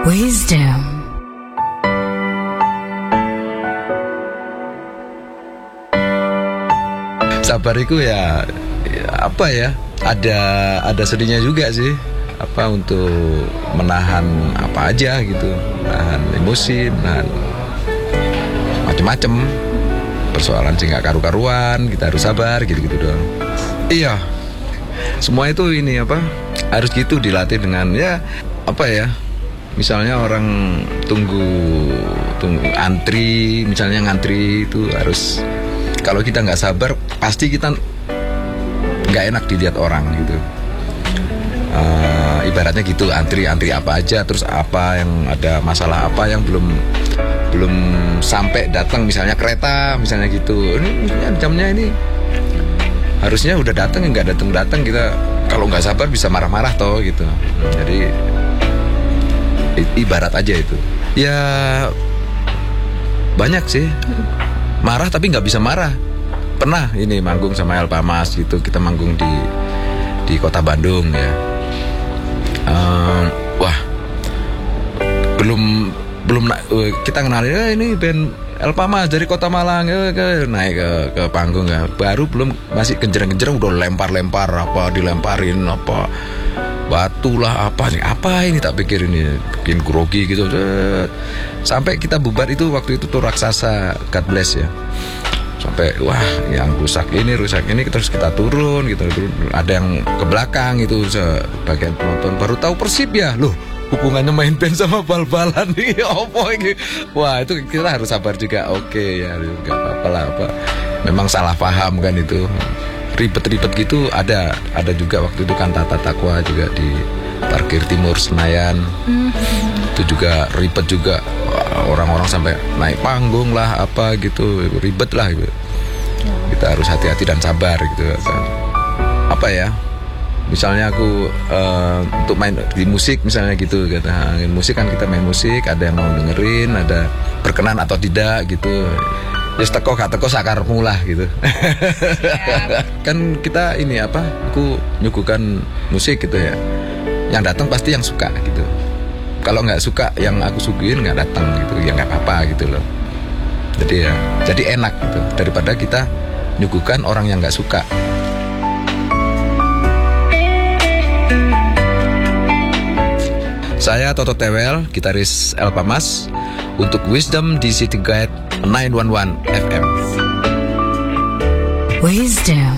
Wisdom. Sabar itu ya apa ya? Ada sedihnya juga sih. Apa untuk menahan apa aja gitu, menahan emosi, menahan macem-macem persoalan sih nggak karu-karuan, kita harus sabar gitu-gitu doang. Iya, semua itu ini apa harus gitu dilatih dengan ya apa ya, misalnya orang tunggu antri, misalnya ngantri itu harus, kalau kita nggak sabar pasti kita nggak enak dilihat orang gitu. Ibaratnya gitu, antri apa aja, terus apa yang ada masalah apa yang belum sampai datang, misalnya kereta misalnya gitu, ini jamnya ini harusnya udah datang, nggak datang kita kalau nggak sabar bisa marah-marah toh gitu. Jadi ibarat aja itu ya, banyak sih marah tapi nggak bisa marah. Pernah ini manggung sama Elpa Mas gitu, kita manggung di kota Bandung ya. Wah, belum kita kenalin ini band Elpa Mas dari Kota Malang, naik ke panggung ya. Baru belum, masih genjereng-genjereng udah lempar-lempar apa, dilemparin apa batu lah apa ini, tak pikir ini bikin grogi gitu. Sampai kita bubar itu, waktu itu tuh Raksasa, God Bless ya. Sampai wah yang rusak ini terus kita turun gitu, ada yang ke belakang itu sebagian penonton baru tahu Persib ya, loh hubungannya main band sama bal-balan nih apa ini. Wah itu kita harus sabar juga. Oke ya, nggak apa-apa lah, apa memang salah paham kan, itu ribet-ribet gitu. Ada juga waktu itu kan Tata Takwa juga di parkir timur Senayan, itu juga ribet juga. Orang-orang sampai naik panggung lah apa gitu, ribet lah gitu. Kita harus hati-hati dan sabar gitu. Apa ya, misalnya aku untuk main di musik misalnya gitu, kata musik kan kita main musik, ada yang mau dengerin, ada berkenan atau tidak gitu. Yes, teko gak teko sakarmu lah gitu. Kan kita ini apa, aku nyuguhkan musik gitu ya, yang datang pasti yang suka gitu. Kalau nggak suka yang aku suguhin nggak datang gitu, ya nggak apa-apa gitu loh. Jadi enak gitu, daripada kita nyuguhkan orang yang nggak suka. Saya Toto Tewel, gitaris Elpa Mas, untuk Wisdom di City Guide 911 FM. Wisdom.